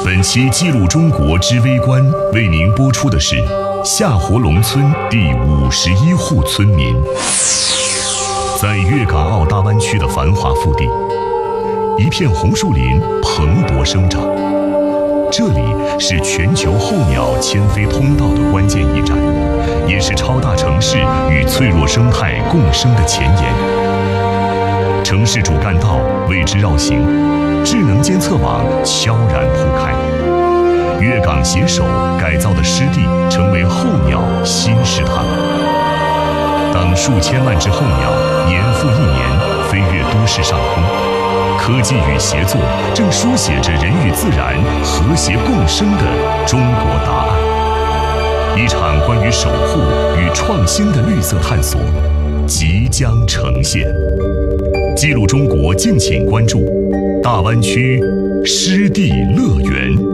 本期《记录中国之微观》为您播出的是夏活龙村第51户村民。在粤港澳大湾区的繁华腹地，一片红树林蓬勃生长，这里是全球候鸟迁飞通道的关键驿站，也是超大城市与脆弱生态共生的前沿。城市主干道为之绕行，智能监测网悄然铺开，粤港携手改造的湿地成为候鸟新食堂。当数千万只候鸟年复一年飞越都市上空，科技与协作正书写着人与自然和谐共生的中国答案。一场关于守护与创新的绿色探索即将呈现。记录中国，敬请关注大湾区湿地乐园。